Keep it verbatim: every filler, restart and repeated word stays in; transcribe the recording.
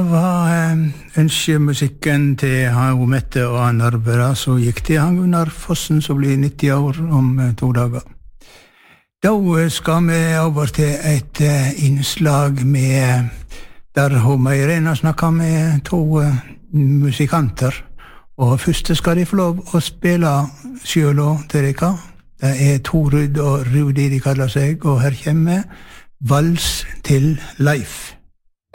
var ønskemusikken til han Mette og han Arbera, så gikk til han Gunnar Fossen, som blir nitti år om to dager. Da skal vi over til et innslag med, der hun Irena snakker med to musikanter, og først skal de få lov å spille selv og til dere. Det er Torud og Rudi de kaller seg, og her kommer Vals til Leif.